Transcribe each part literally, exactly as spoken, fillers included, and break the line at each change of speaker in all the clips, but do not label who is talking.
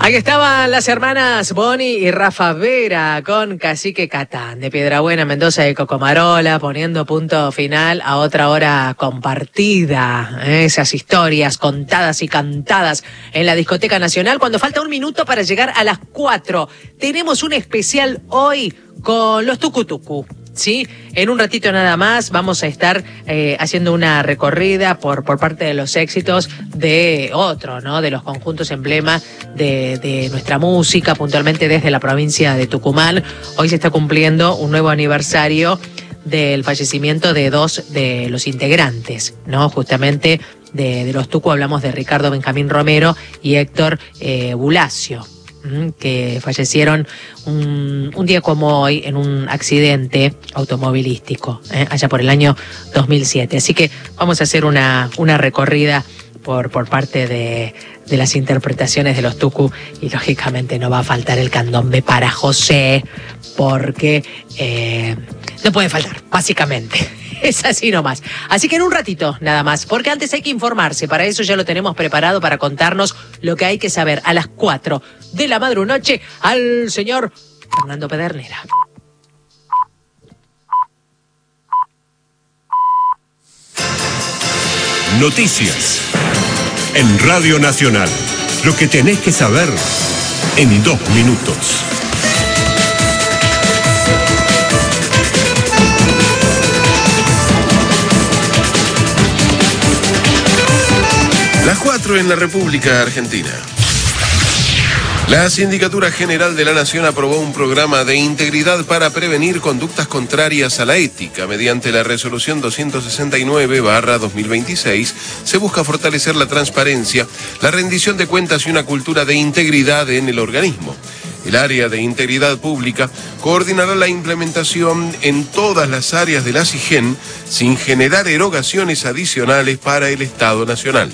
Aquí estaban las hermanas Bonnie y Rafa Vera con Cacique Catán de Piedrabuena, Mendoza y Cocomarola, poniendo punto final a otra hora compartida. ¿eh? Esas historias contadas y cantadas en la Discoteca Nacional cuando falta un minuto para llegar a las cuatro. Tenemos un especial hoy con los Tucutucu. Sí, en un ratito nada más vamos a estar eh, haciendo una recorrida por, por parte de los éxitos de otro, ¿no? De los conjuntos emblema de, de nuestra música, puntualmente desde la provincia de Tucumán. Hoy se está cumpliendo un nuevo aniversario del fallecimiento de dos de los integrantes, ¿no? Justamente de, de los Tucu hablamos de Ricardo Benjamín Romero y Héctor eh, Bulacio, que fallecieron un, un día como hoy en un accidente automovilístico, ¿eh? allá por el año dos mil siete. Así que vamos a hacer una, una recorrida por, por parte de, de las interpretaciones de los Tucu y lógicamente no va a faltar el candombe para José, porque eh, no puede faltar, básicamente. Es así nomás. Así que en un ratito nada más, porque antes hay que informarse. Para eso ya lo tenemos preparado para contarnos lo que hay que saber a las cuatro de la madrunoche al señor Fernando Pedernera.
Noticias en Radio Nacional. Lo que tenés que saber en dos minutos.
Las cuatro en la República Argentina. La Sindicatura General de la Nación aprobó un programa de integridad para prevenir conductas contrarias a la ética. Mediante la resolución doscientos sesenta y nueve barra dos mil veintiséis se busca fortalecer la transparencia, la rendición de cuentas y una cultura de integridad en el organismo. El área de integridad pública coordinará la implementación en todas las áreas de la SIGEN sin generar erogaciones adicionales para el Estado Nacional.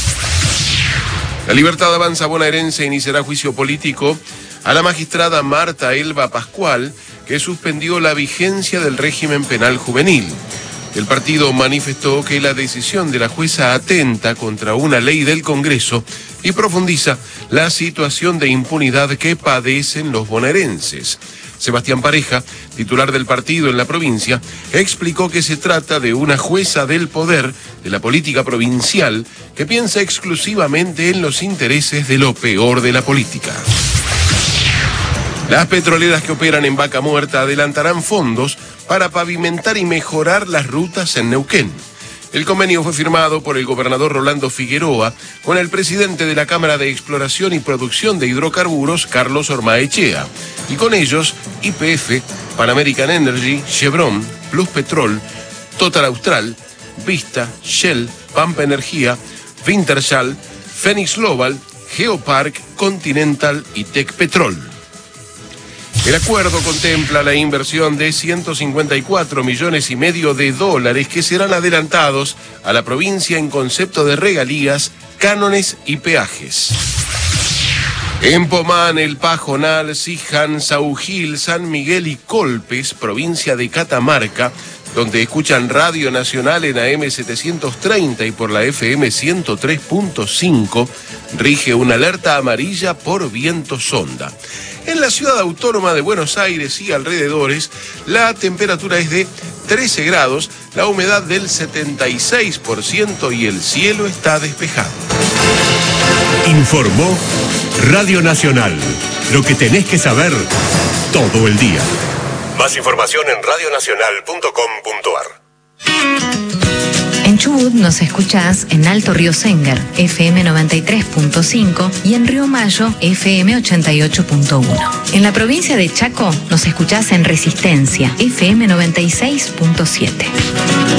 La Libertad Avanza bonaerense iniciará juicio político a la magistrada Marta Elba Pascual, que suspendió la vigencia del régimen penal juvenil. El partido manifestó que la decisión de la jueza atenta contra una ley del Congreso y profundiza la situación de impunidad que padecen los bonaerenses. Sebastián Pareja, titular del partido en la provincia, explicó que se trata de una jueza del poder de la política provincial que piensa exclusivamente en los intereses de lo peor de la política. Las petroleras que operan en Vaca Muerta adelantarán fondos para pavimentar y mejorar las rutas en Neuquén. El convenio fue firmado por el gobernador Rolando Figueroa con el presidente de la Cámara de Exploración y Producción de Hidrocarburos, Carlos Ormaechea, y con ellos Y P F, Pan American Energy, Chevron, Plus Petrol, Total Austral, Vista, Shell, Pampa Energía, Wintershall, Phoenix Global, Geopark, Continental y Tech Petrol. El acuerdo contempla la inversión de ciento cincuenta y cuatro millones y medio de dólares que serán adelantados a la provincia en concepto de regalías, cánones y peajes. En Pomán, El Pajonal, Siján, Saugil, San Miguel y Colpes, provincia de Catamarca, donde escuchan Radio Nacional en A M setecientos treinta y por la F M ciento tres punto cinco, rige una alerta amarilla por viento sonda. En la ciudad autónoma de Buenos Aires y alrededores, la temperatura es de trece grados, la humedad del setenta y seis por ciento y el cielo está despejado.
Informó Radio Nacional. Lo que tenés que saber todo el día. Más información en radio nacional punto com punto ar.
En Chubut nos escuchás en Alto Río Sengar, F M noventa y tres punto cinco y en Río Mayo, F M ochenta y ocho punto uno. En la provincia de Chaco nos escuchás en Resistencia, F M noventa y seis punto siete.